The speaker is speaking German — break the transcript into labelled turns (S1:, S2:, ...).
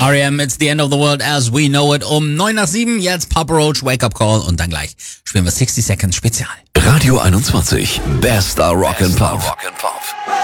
S1: R.E.M. It's the end of the world as we know it. Um 9 nach 7, jetzt Papa Roach, Wake Up Call und dann gleich spielen wir 60 Seconds Spezial.
S2: Radio 21, bester Rock and Pop.